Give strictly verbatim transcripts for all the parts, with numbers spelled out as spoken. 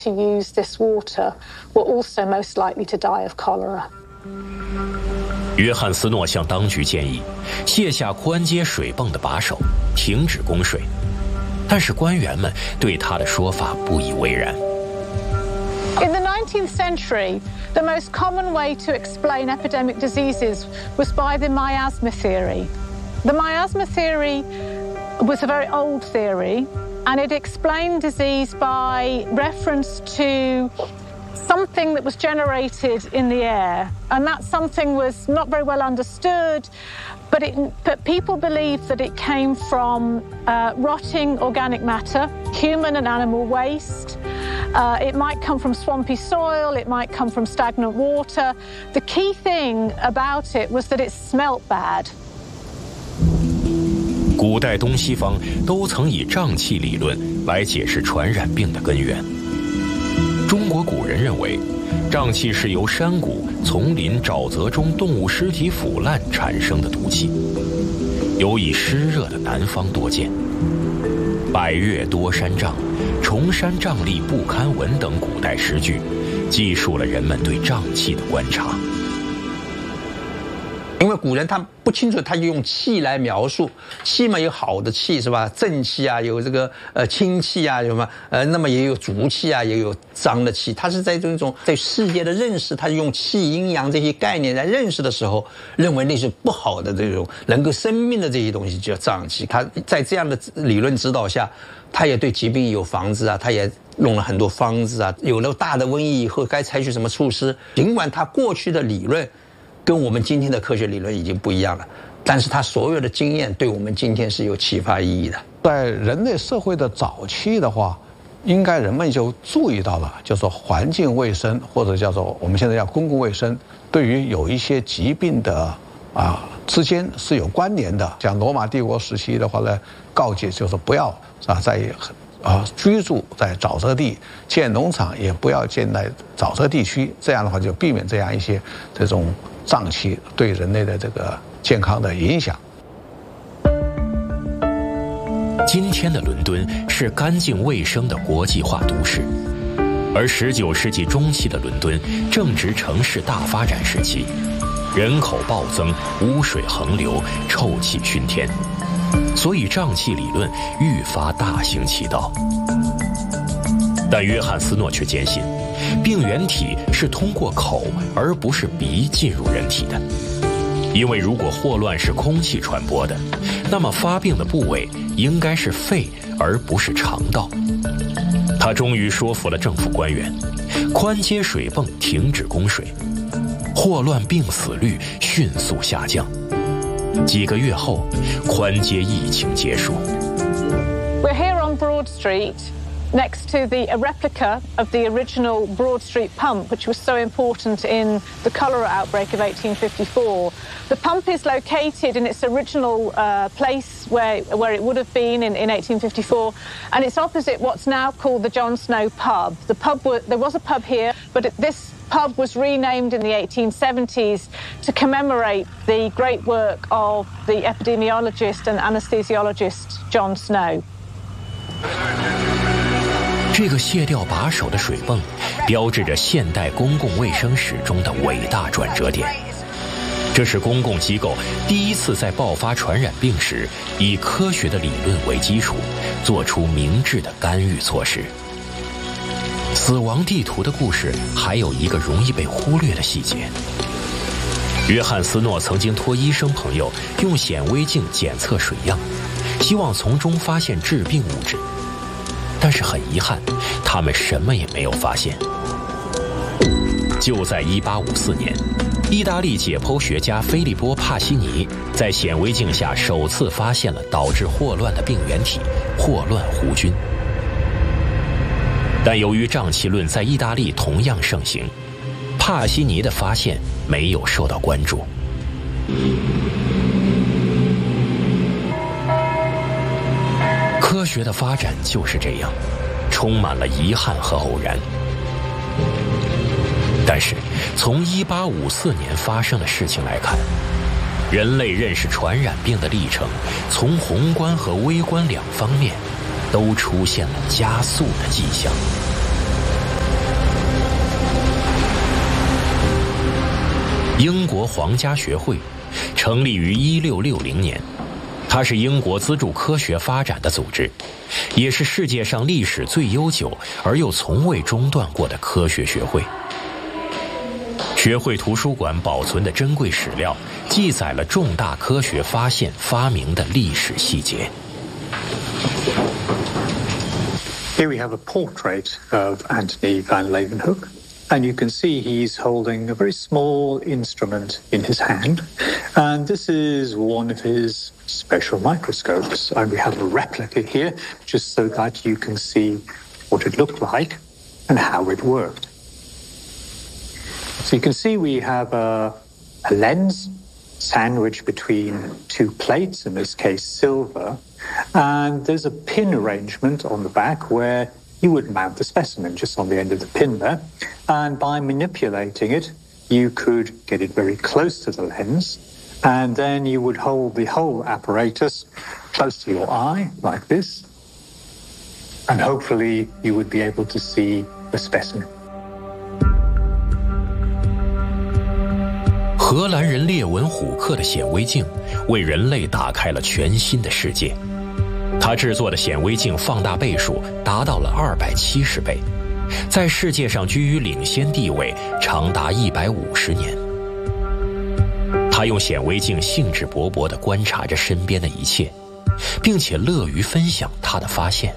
to use this water were also most likely to die of cholera. 约翰斯诺向当局建议卸下宽街水泵的把手，停止供水，但是官员们对他的说法不以为然。 In the nineteenth century, the most common way to explain epidemic diseases was by the miasma theory. The miasma theory was a very old theory, and it explained disease by reference to something that was generated in the air, and that something was not very well understood, but, it, but people believed that it came from uh, rotting organic matter, human and animal waste. Uh, it might come from swampy soil, it might come from stagnant water. The key thing about it was that it smelt bad. 古代东西方都曾以瘴气理论来解释传染病的根源。中国古人认为，瘴气是由山谷、丛林、沼泽中动物尸体腐烂产生的毒气，尤以湿热的南方多见。百越多山瘴、崇山瘴立不堪闻等古代诗句，记述了人们对瘴气的观察。 因为古人他不清楚，他就用气来描述。气嘛，有好的气是吧？正气啊，有这个呃清气啊，有什么呃，那么也有浊气啊，也有脏的气。他是在这种对世界的认识，他用气、阴阳这些概念来认识的时候，认为那是不好的这种能够生命的这些东西叫瘴气。他在这样的理论指导下，他也对疾病有防治啊，他也用了很多方子啊。有了大的瘟疫以后，该采取什么措施？尽管他过去的理论跟我们今天的科学理论已经不一样了，但是他所有的经验对我们今天是有启发意义的。 在人类社会的早期的话，应该人们就注意到了，就是说环境卫生或者叫做我们现在叫公共卫生，对于有一些疾病的啊之间是有关联的。像罗马帝国时期的话呢，告诫就是不要啊在啊居住在沼泽地，建农场也不要建在沼泽地区，这样的话就避免这样一些这种瘴气对人类的这个健康的影响。 今天的伦敦是干净卫生的国际化都市，而十九世纪中期的伦敦正值城市大发展时期，人口暴增，污水横流，臭气熏天，所以瘴气理论愈发大行其道。但约翰斯诺却坚信，病原体是通过口而不是鼻进入人体的，因为如果霍乱是空气传播的，那么发病的部位应该是肺而不是肠道。他终于说服了政府官员，宽街水泵停止供水，霍乱病死率迅速下降。几个月后，宽街疫情结束。 We're here on Broad Street, next to the a replica of the original Broad Street pump, which was so important in the cholera outbreak of eighteen fifty-four. The pump is located in its original uh, place where, where it would have been in, in eighteen fifty-four, and it's opposite what's now called the John Snow pub. The pub were, there was a pub here, but it, this pub was renamed in the eighteen seventies to commemorate the great work of the epidemiologist and anesthesiologist John Snow. 这个卸掉把手的水泵，标志着现代公共卫生史中的伟大转折点。这是公共机构第一次在爆发传染病时，以科学的理论为基础，做出明智的干预措施。死亡地图的故事还有一个容易被忽略的细节。约翰斯诺曾经托医生朋友用显微镜检测水样，希望从中发现致病物质。但是很遗憾，他们什么也没有发现。就在一八五四年，意大利解剖学家菲利波·帕西尼在显微镜下首次发现了导致霍乱的病原体霍乱弧菌。但由于瘴气论在意大利同样盛行，帕西尼的发现没有受到关注。科学的发展就是这样，充满了遗憾和偶然。但是，从一八五四年发生的事情来看，人类认识传染病的历程，从宏观和微观两方面，都出现了加速的迹象。 英国皇家学会成立于一六六零年，它是英国资助科学发展的组织，也是世界上历史最悠久而又从未中断过的科学学会。学会图书馆保存的珍贵史料，记载了重大科学发现、发明的历史细节。 Here we have a portrait of Antony van Leeuwenhoek, and you can see he's holding a very small instrument in his hand, and this is one of his special microscopes, and we have a replica here just so that you can see what it looked like and how it worked. So you can see we have a, a lens sandwiched between two plates, in this case silver, and there's a pin arrangement on the back where you would mount the specimen just on the end of the pin there, and by manipulating it you could get it very close to the lens, and then you would hold the whole apparatus close to your eye like this, and hopefully you would be able to see the specimen. 荷兰人列文虎克的显微镜为人类打开了全新的世界。他制作的显微镜放大倍数达到了二百七十倍，在世界上居于领先地位长达一百五十年。他用显微镜兴致勃勃地观察着身边的一切，并且乐于分享他的发现。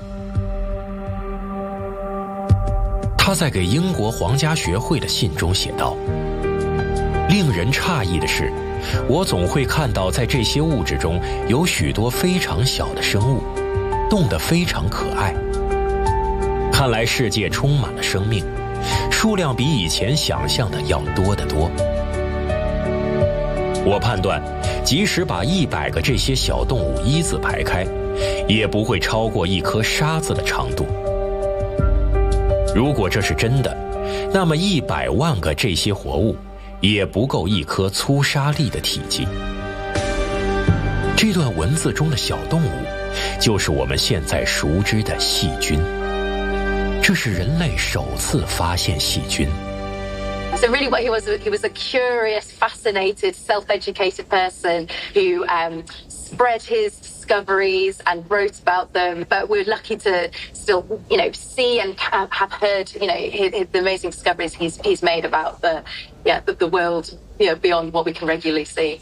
他在给英国皇家学会的信中写道：令人诧异的是，我总会看到在这些物质中有许多非常小的生物，动得非常可爱。看来世界充满了生命，数量比以前想象的要多得多。我判断，即使把一百个这些小动物一字排开，也不会超过一颗沙子的长度。如果这是真的，那么一百万个这些活物也不够一颗粗沙粒的体积。这段文字中的小动物，就是我们现在熟知的细菌。这是人类首次发现细菌。 So really what he was, he was a curious, fascinated, self-educated person who um, spread his discoveries and wrote about them, but we're lucky to still, you know, see and have heard, you know, his, his, the amazing discoveries he's, he's made about the, yeah, the, the world, you know, beyond what we can regularly see.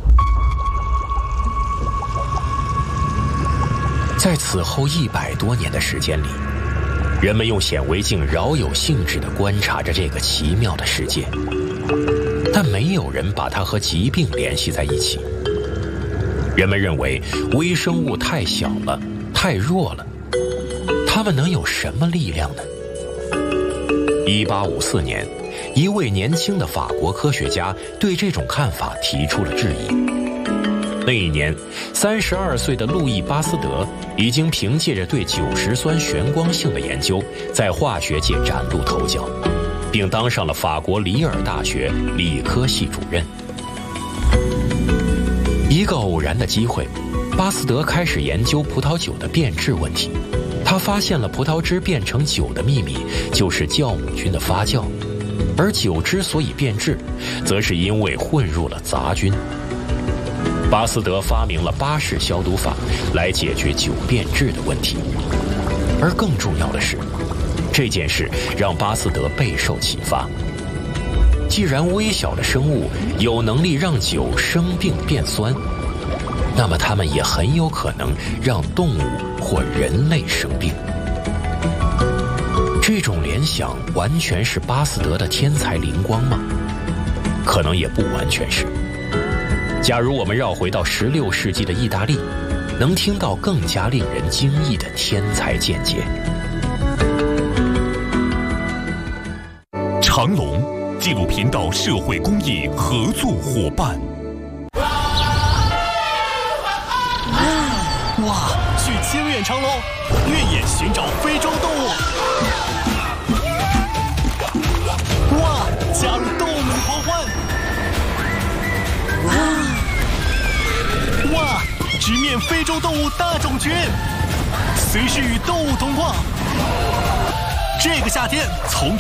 在此后一百多年的时间里，人们用显微镜饶有兴致地观察着这个奇妙的世界，但没有人把它和疾病联系在一起。人们认为微生物太小了，太弱了，它们能有什么力量呢？一八五四年，一位年轻的法国科学家对这种看法提出了质疑。那一年，三十二岁的路易·巴斯德已经凭借着对酒石酸旋光性的研究，在化学界崭露头角，并当上了法国里尔大学理科系主任。一个偶然的机会，巴斯德开始研究葡萄酒的变质问题。他发现了葡萄汁变成酒的秘密就是酵母菌的发酵，而酒之所以变质，则是因为混入了杂菌。巴斯德发明了巴氏消毒法来解决酒变质的问题，而更重要的是，这件事让巴斯德备受启发。既然微小的生物有能力让酒生病变酸，那么它们也很有可能让动物或人类生病。这种联想完全是巴斯德的天才灵光吗？可能也不完全是。假如我们绕回到十六世纪的意大利，能听到更加令人惊异的天才见解。 长隆纪录频道社会公益合作伙伴。哇，去千远长隆，越野寻找非洲动物。哇，加入动物狂欢。哇，直面非洲动物大种群，随时与动物同化。这个夏天，从